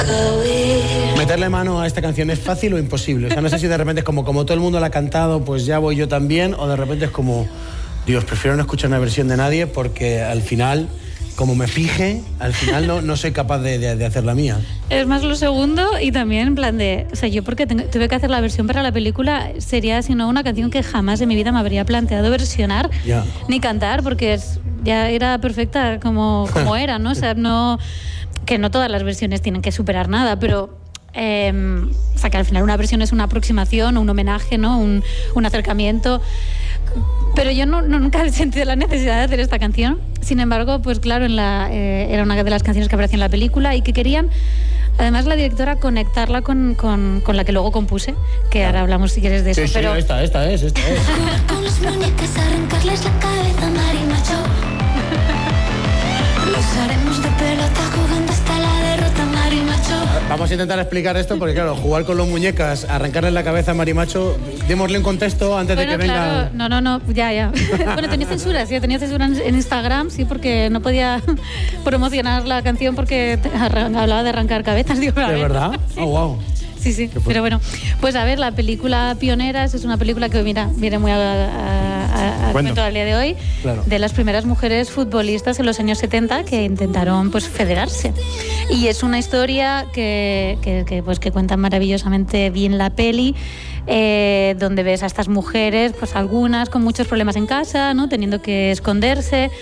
¿Meterle mano a esta canción es fácil o imposible? O sea, no sé si de repente es como todo el mundo la ha cantado, pues ya voy yo también, o de repente es como, Dios, prefiero no escuchar una versión de nadie porque al final, como me fije, al final no soy capaz de hacer la mía. Es más lo segundo, y también en plan de... O sea, yo porque tuve que hacer la versión para la película, sería sino una canción que jamás en mi vida me habría planteado versionar ni cantar, porque ya era perfecta como era, ¿no? O sea, que no todas las versiones tienen que superar nada, pero... o sea, que al final una versión es una aproximación, un homenaje, ¿no? Un acercamiento. Pero yo nunca he sentido la necesidad de hacer esta canción. Sin embargo, pues claro, era una de las canciones que aparecía en la película y que querían, además la directora, conectarla con la que luego compuse, que ahora hablamos si quieres de eso. Sí, pero... esta es. Con las muñecas arrancarles la cabeza, marimacho. Los haremos de pelota jugando hasta la derrota, marimacho. Vamos a intentar explicar esto porque, claro, jugar con los muñecas, arrancarle la cabeza a marimacho, démosle un contexto antes de que venga... No, ya. Bueno, tenía censura en Instagram, sí, porque no podía promocionar la canción porque hablaba de arrancar cabezas. Digo, ¿De verdad? Oh, wow. Sí, pero bueno, pues a ver, la película Pioneras es una película que, mira, viene muy a cuento al día de hoy, claro, de las primeras mujeres futbolistas en los años 70 que intentaron pues federarse. Y es una historia que cuenta maravillosamente bien la peli, donde ves a estas mujeres, pues algunas con muchos problemas en casa, ¿no? Teniendo que esconderse.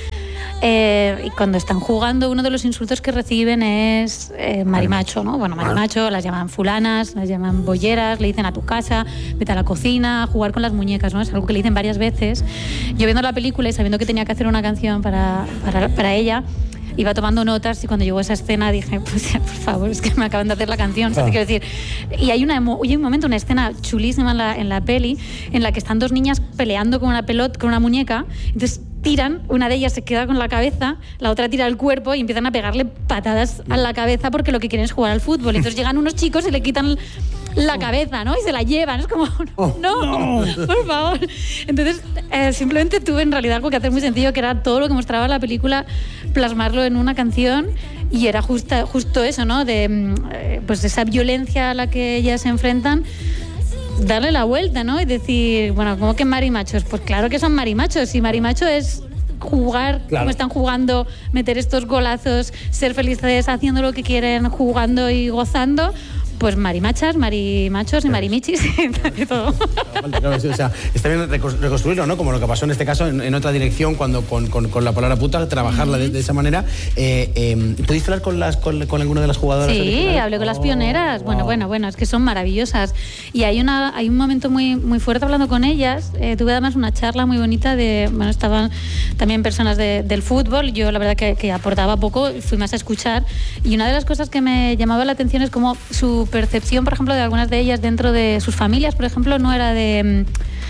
Y cuando están jugando, uno de los insultos que reciben es marimacho, ¿no? Bueno, marimacho, las llaman fulanas, las llaman bolleras, le dicen a tu casa, vete a la cocina, a jugar con las muñecas, ¿no? Es algo que le dicen varias veces. Yo viendo la película y sabiendo que tenía que hacer una canción para ella, iba tomando notas y cuando llegó esa escena dije, pues ya, por favor, es que me acaban de hacer la canción, ¿sabes? Quiero decir, y hay un momento, una escena chulísima en la peli en la que están dos niñas peleando con una pelota, con una muñeca, entonces tiran, una de ellas se queda con la cabeza, la otra tira el cuerpo y empiezan a pegarle patadas a la cabeza porque lo que quieren es jugar al fútbol. Entonces llegan unos chicos y le quitan la cabeza, ¿no? Y se la llevan. Es como, no, por favor. Entonces, simplemente tuve en realidad algo que hacer muy sencillo, que era todo lo que mostraba la película, plasmarlo en una canción. Y era justo eso, ¿no? De pues esa violencia a la que ellas se enfrentan, darle la vuelta, ¿no? Y decir, bueno, ¿cómo que marimachos? Pues claro que son marimachos. Y marimacho es jugar, claro, como están jugando, meter estos golazos, ser felices haciendo lo que quieren, jugando y gozando. Pues marimachas, marimachos y marimichis y todo. O sea, está bien reconstruirlo, ¿no? Como lo que pasó en este caso en otra dirección, cuando con la palabra puta, trabajarla de esa manera. ¿Pudiste hablar con alguna de las jugadoras? Sí, hablé con las pioneras. Wow. Bueno, es que son maravillosas. Y hay un momento muy, muy fuerte hablando con ellas. Tuve además una charla muy bonita estaban también personas del fútbol. Yo la verdad que aportaba poco, fui más a escuchar. Y una de las cosas que me llamaba la atención es cómo su percepción, por ejemplo, de algunas de ellas dentro de sus familias, por ejemplo, no era de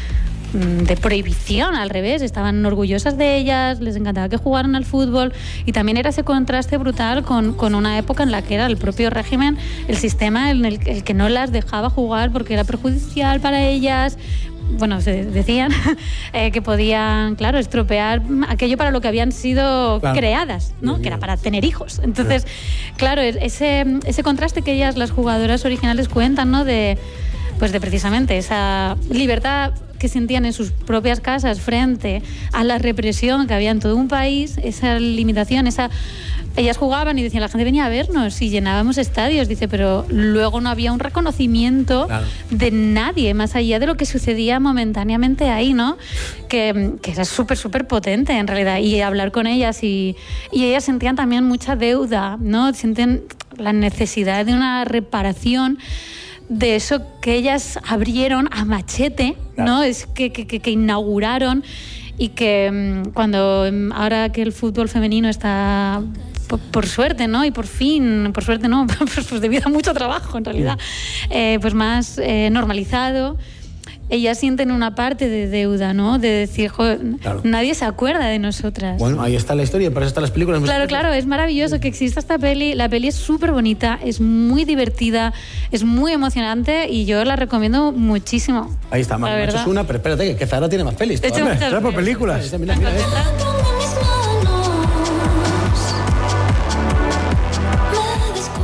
prohibición, al revés, estaban orgullosas de ellas, les encantaba que jugaran al fútbol, y también era ese contraste brutal con una época en la que era el propio régimen, el sistema en el que no las dejaba jugar porque era perjudicial para ellas. Bueno, se decían que podían, claro, estropear aquello para lo que habían sido creadas, ¿no? Que era para tener hijos. Entonces, claro, ese contraste que ellas, las jugadoras originales, cuentan, ¿no? De precisamente esa libertad que sentían en sus propias casas frente a la represión que había en todo un país, esa limitación, ellas jugaban y decían, la gente venía a vernos y llenábamos estadios, dice, pero luego no había un reconocimiento de nadie, más allá de lo que sucedía momentáneamente ahí, ¿no? Que era súper potente en realidad. Y hablar con ellas y ellas sentían también mucha deuda, ¿no? Sienten la necesidad de una reparación de eso que ellas abrieron a machete, ¿no? Es que inauguraron, y que ahora que el fútbol femenino está, por suerte, ¿no? Y por suerte no, pues debido a mucho trabajo en realidad, pues más normalizado, ellas sienten una parte de deuda, ¿no? De decir, nadie se acuerda de nosotras. Bueno, ahí está la historia, para eso están las películas. Claro, es maravilloso que exista esta peli. La peli es súper bonita, es muy divertida, es muy emocionante y yo la recomiendo muchísimo. Ahí está, Marimacho es una, pero espérate, que Zahara tiene más pelis. Trae por películas. Mira esta. O sea,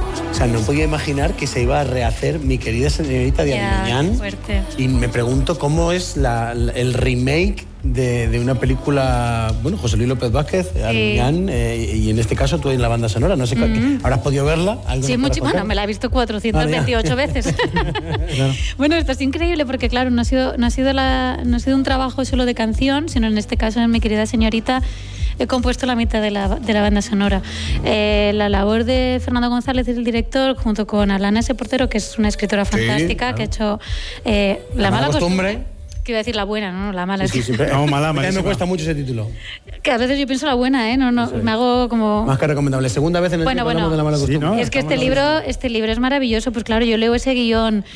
sea, no podía imaginar que se iba a rehacer Mi querida señorita de Arguiñán. Y me pregunto cómo es el remake de una película, bueno, José Luis López Vázquez, Arguiñán, y en este caso tú en la banda sonora, no sé, ¿habrás podido verla? Sí, bueno, me la he visto 428 veces. Claro. Bueno, esto es increíble porque, claro, no ha sido un trabajo solo de canción, sino en este caso, en Mi querida señorita, he compuesto la mitad de la banda sonora. La labor de Fernando González, el director, junto con Alana S. Portero, que es una escritora fantástica, claro, que ha hecho La mala costumbre. Quiero decir la buena, no la mala. Sí, siempre. No, mala. Me cuesta mucho ese título. Que a veces yo pienso la buena, no, me hago como... Más que recomendable. Segunda vez en el que hablamos de La mala costumbre. Sí, ¿no? Es que este libro es maravilloso. Pues claro, yo leo ese guión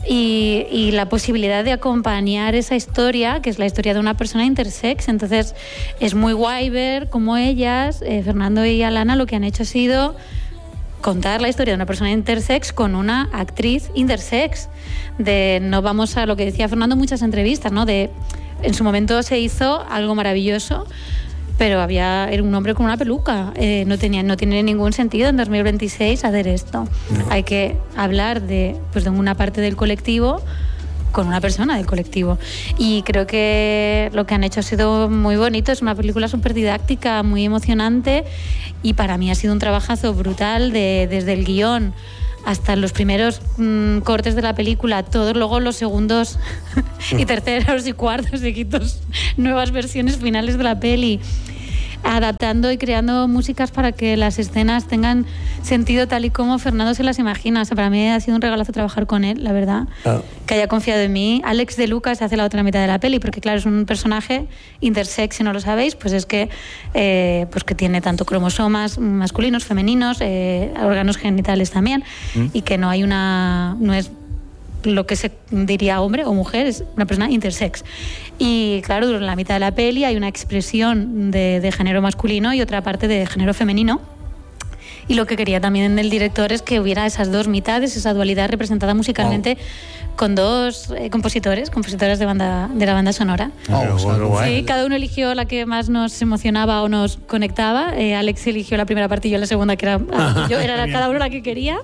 y la posibilidad de acompañar esa historia, que es la historia de una persona intersex. Entonces es muy guay ver cómo ellas, Fernando y Alana, lo que han hecho ha sido contar la historia de una persona intersex con una actriz intersex. No vamos a lo que decía Fernando en muchas entrevistas, ¿no? En su momento se hizo algo maravilloso, pero era un hombre con una peluca. No tiene ningún sentido en 2026 hacer esto. Hay que hablar de una parte del colectivo con una persona del colectivo. Y creo que lo que han hecho ha sido muy bonito. Es una película súper didáctica, muy emocionante, y para mí ha sido un trabajazo brutal desde el guión hasta los primeros cortes de la película, todos luego los segundos y terceros y cuartos y quintos, nuevas versiones finales de la peli, adaptando y creando músicas para que las escenas tengan sentido tal y como Fernando se las imagina. O sea, para mí ha sido un regalazo trabajar con él, la verdad. Que haya confiado en mí. Alex de Lucas hace la otra mitad de la peli, porque claro, es un personaje intersex, si no lo sabéis, pues es que que tiene tanto cromosomas masculinos, femeninos, órganos genitales también, y que no es lo que se diría hombre o mujer, es una persona intersex. Y claro, durante la mitad de la peli hay una expresión de género masculino y otra parte de género femenino. Y lo que quería también el director es que hubiera esas dos mitades, esa dualidad representada musicalmente con dos compositoras de la banda sonora. Sí, cada uno eligió la que más nos emocionaba o nos conectaba. Alex eligió la primera parte y yo la segunda, que era cada uno la que quería.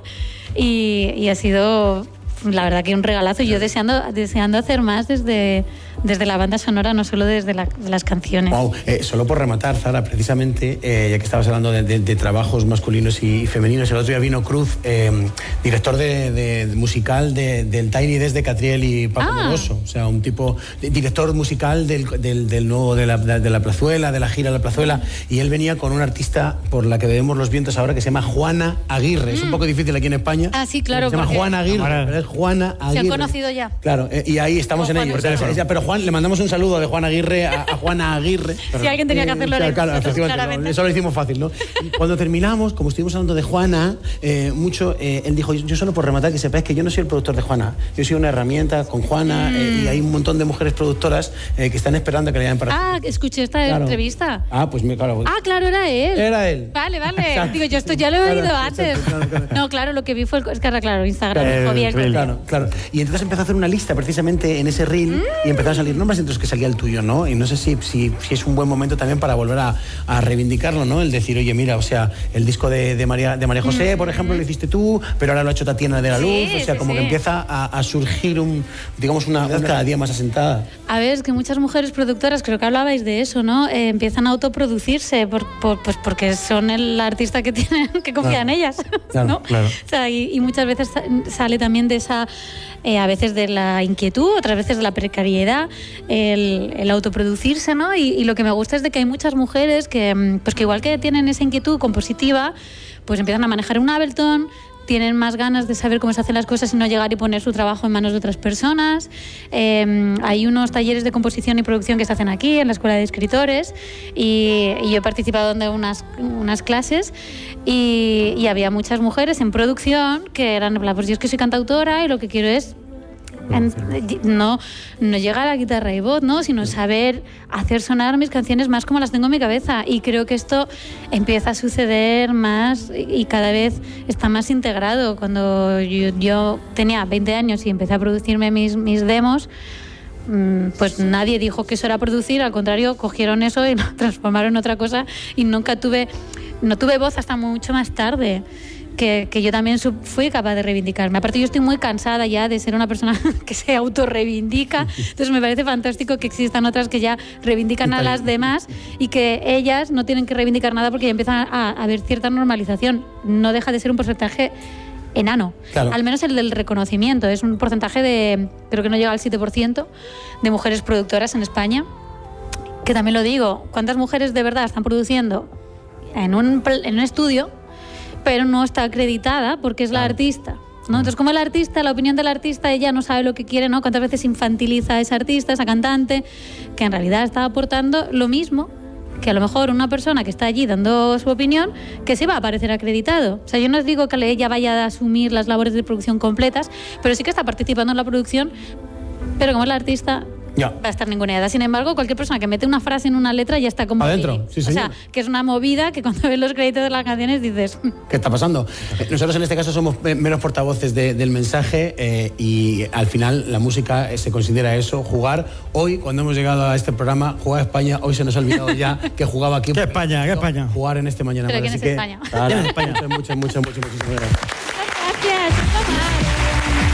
Y ha sido, la verdad, que un regalazo. Yo deseando hacer más desde la banda sonora, no solo desde las canciones. Solo por rematar, Zara, precisamente, ya que estabas hablando de trabajos masculinos y femeninos, el otro día vino Cruz, director de musical del Tiny Desk de Catriel y Paco Moroso. O sea, un tipo, director musical del nuevo de la Plazuela, de la gira de la Plazuela, y él venía con una artista por la que bebemos los vientos ahora, que se llama Juana Aguirre. Es un poco difícil aquí en España. Sí, claro. Se llama Juana Aguirre, pero es Juana Aguirre. Se han conocido ya. Claro, y ahí estamos en ello. Pero Juan, le mandamos un saludo de Juan Aguirre a Juana Aguirre. Si alguien tenía que hacerlo, claramente. Eso lo hicimos fácil, ¿no? Y cuando terminamos, como estuvimos hablando de Juana, él dijo, yo solo por rematar, que sepáis que yo no soy el productor de Juana, yo soy una herramienta con Juana, y hay un montón de mujeres productoras que están esperando que le llamen para... escuché esta entrevista. Pues claro. Claro, era él. Era él. Vale. Digo, yo esto ya lo he oído antes. Claro. No, claro, lo que vi fue Instagram. Claro. Y entonces empezó a hacer una lista precisamente en ese reel y empezaron a salir nombres, entonces que salía el tuyo, ¿no? Y no sé si es un buen momento también para volver a reivindicarlo, ¿no? El decir, oye, mira, o sea, el disco de María José, por ejemplo, lo hiciste tú, pero ahora lo ha hecho Tatiana de la Luz, o sea, como que empieza a surgir una voz cada día más asentada. A ver, es que muchas mujeres productoras, creo que hablabais de eso, ¿no? Empiezan a autoproducirse pues porque son el artista que tienen, que confía en ellas, ¿no? Claro. O sea, y muchas veces sale también de esa, a veces de la inquietud, otras veces de la precariedad, el autoproducirse, ¿no? Y lo que me gusta es de que hay muchas mujeres que igual que tienen esa inquietud compositiva, pues empiezan a manejar un Ableton, tienen más ganas de saber cómo se hacen las cosas y no llegar y poner su trabajo en manos de otras personas. Hay unos talleres de composición y producción que se hacen aquí en la Escuela de Escritores, y yo he participado de unas clases y había muchas mujeres en producción que eran, pues yo es que soy cantautora y lo que quiero es no llega a la guitarra y voz, ¿no? Sino saber hacer sonar mis canciones más como las tengo en mi cabeza, y creo que esto empieza a suceder más y cada vez está más integrado. Cuando yo tenía 20 años y empecé a producirme mis demos, pues nadie dijo que eso era producir, al contrario, cogieron eso y lo transformaron en otra cosa, y no tuve voz hasta mucho más tarde. que yo también fui capaz de reivindicarme. Aparte, yo estoy muy cansada ya de ser una persona que se autorreivindica, entonces me parece fantástico que existan otras que ya reivindican a las demás y que ellas no tienen que reivindicar nada porque ya empiezan a haber cierta normalización. No deja de ser un porcentaje enano, claro. Al menos el del reconocimiento. Es un porcentaje de, creo que no llega al 7% de mujeres productoras en España, que también lo digo, ¿cuántas mujeres de verdad están produciendo en un estudio, pero no está acreditada porque es la artista, ¿no? Entonces, como el artista, la opinión del artista, ella no sabe lo que quiere, ¿no? Cuántas veces infantiliza a esa artista, esa cantante, que en realidad está aportando lo mismo que a lo mejor una persona que está allí dando su opinión, que sí va a aparecer acreditado. O sea, yo no os digo que ella vaya a asumir las labores de producción completas, pero sí que está participando en la producción, pero como es la artista, va a estar ninguneada. Sin embargo, cualquier persona que mete una frase en una letra ya está como adentro. Sí, o sea, que es una movida que cuando ves los créditos de las canciones dices... ¿Qué está pasando? Nosotros en este caso somos menos portavoces del mensaje y al final la música se considera eso, jugar. Hoy, cuando hemos llegado a este programa, jugar a España, hoy se nos ha olvidado ya que jugaba aquí. ¿Qué España? ¿Qué España? Jugar en este mañana. ¿Pero quién es España? Muchas gracias. Gracias.